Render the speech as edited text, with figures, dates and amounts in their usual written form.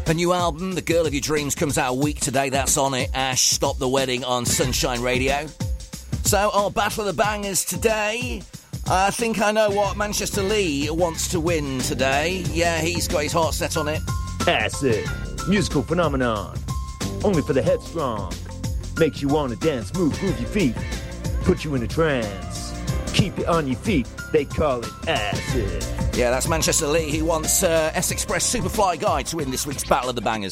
A new album, The Girl of Your Dreams, comes out a week today. That's on it. Ash, Stop the Wedding on Sunshine Radio. So, our Battle of the Bangers today. I think I know what Manchester Lee wants to win today. Yeah, he's got his heart set on it. Acid, musical phenomenon. Only for the headstrong. Makes you want to dance, move your feet. Put you in a trance. Keep you on your feet. They call it acid. Yeah, that's Manchester Lee. He wants S Express Superfly Guide to win this week's Battle of the Bangers.